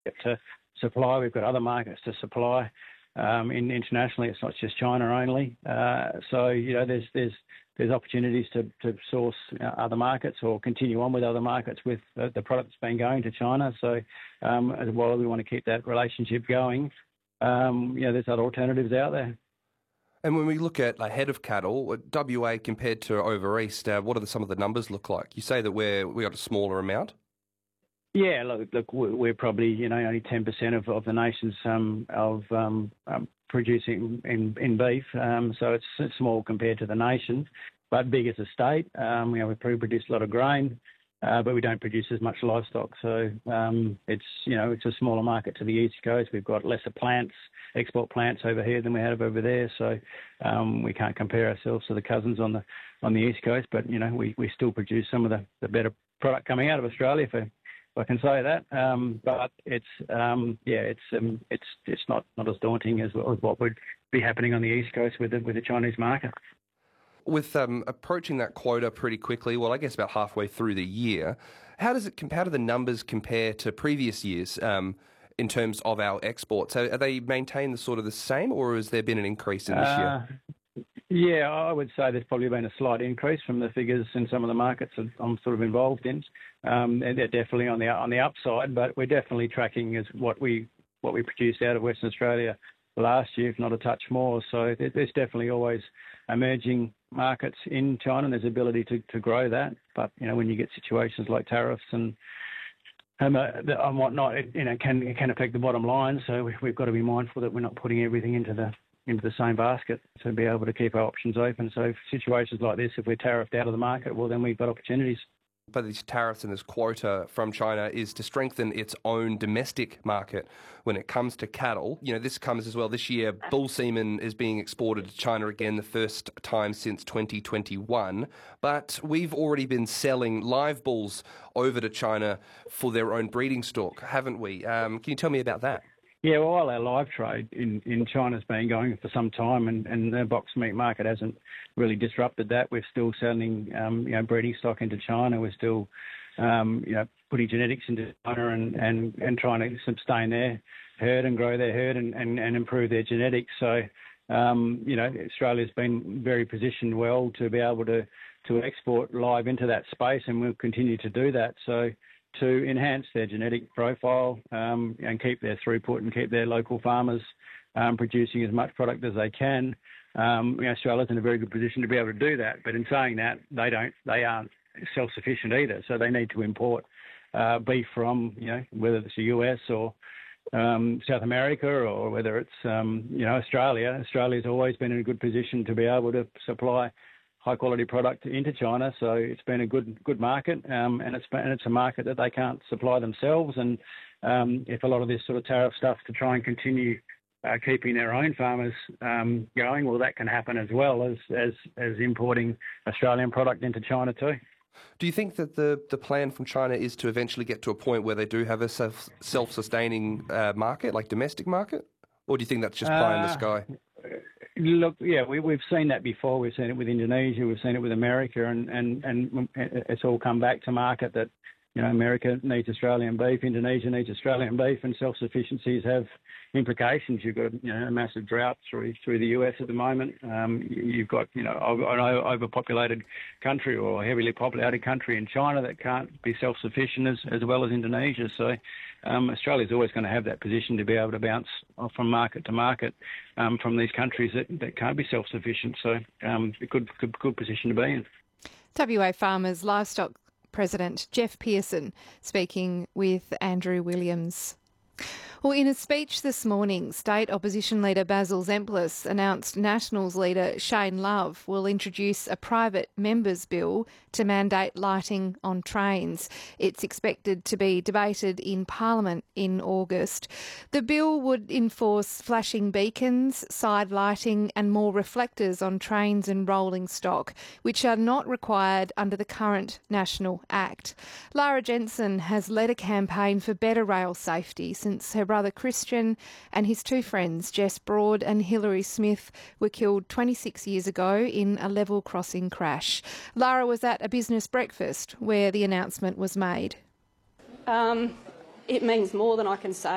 to supply. We've got other markets to supply. Internationally, it's not just China only. So there's opportunities to source other markets or continue on with other markets with the product that's been going to China. So while we want to keep that relationship going, there's other alternatives out there. And when we look at head of cattle, WA compared to over east, what are some of the numbers look like? You say that we got a smaller amount. Yeah, look, we're probably only 10% of the nation's producing in beef, so it's small compared to the nation, but big as a state. We produce a lot of grain, but we don't produce as much livestock. So it's a smaller market to the east coast. We've got lesser plants, export plants over here than we have over there. So we can't compare ourselves to the cousins on the east coast, but we still produce some of the better product coming out of Australia, if I can say that. But it's not as daunting as what would be happening on the east coast with the Chinese market. With approaching that quota pretty quickly, well, I guess about halfway through the year, how do the numbers compare to previous years in terms of our exports? Are they maintained the same, or has there been an increase in this year? Yeah, I would say there's probably been a slight increase from the figures in some of the markets that I'm sort of involved in. And they're definitely on the upside, but we're definitely tracking as what we produced out of Western Australia last year, if not a touch more. So there's definitely always emerging markets in China, and there's ability to grow that. But when you get situations like tariffs and whatnot, it can affect the bottom line. So we've got to be mindful that we're not putting everything into the same basket to be able to keep our options open. So situations like this, if we're tariffed out of the market, well, then we've got opportunities. But these tariffs and this quota from China is to strengthen its own domestic market when it comes to cattle. This comes as well. This year, bull semen is being exported to China again, the first time since 2021. But we've already been selling live bulls over to China for their own breeding stock, haven't we? Can you tell me about that? Yeah, well, our live trade in China's been going for some time, and the box meat market hasn't really disrupted that. We're still selling, breeding stock into China. We're still, putting genetics into China and trying to sustain their herd and grow their herd and improve their genetics. So, Australia's been very positioned well to be able to export live into that space, and we'll continue to do that. So, to enhance their genetic profile and keep their throughput and keep their local farmers producing as much product as they can. Australia's in a very good position to be able to do that. But in saying that, they aren't self-sufficient either. So they need to import beef from, whether it's the US or South America or whether it's, Australia. Australia's always been in a good position to be able to supply high quality product into China, so it's been a good market, and it's a market that they can't supply themselves. And if a lot of this sort of tariff stuff to try and continue keeping their own farmers going, well, that can happen as well as importing Australian product into China too. Do you think that the plan from China is to eventually get to a point where they do have a self-sustaining market, like domestic market, or do you think that's just pie in the sky? Look, yeah, we've seen that before. We've seen it with Indonesia. We've seen it with America, and it's all come back to market that, America needs Australian beef, Indonesia needs Australian beef, and self-sufficiencies have implications. You've got, a massive drought through the US at the moment. You've got, an overpopulated country or a heavily populated country in China that can't be self-sufficient as well as Indonesia. So Australia's always going to have that position to be able to bounce from market to market from these countries that can't be self-sufficient. So a good position to be in. WA Farmers Livestock President Jeff Pearson speaking with Andrew Williams. Well, in a speech this morning, State Opposition Leader Basil Zempilas announced Nationals leader Shane Love will introduce a private members' bill to mandate lighting on trains. It's expected to be debated in Parliament in August. The bill would enforce flashing beacons, side lighting and more reflectors on trains and rolling stock, which are not required under the current National Act. Lara Jensen has led a campaign for better rail safety since her brother Christian and his two friends, Jess Broad and Hilary Smith, were killed 26 years ago in a level crossing crash. Lara was at a business breakfast where the announcement was made. It means more than I can say.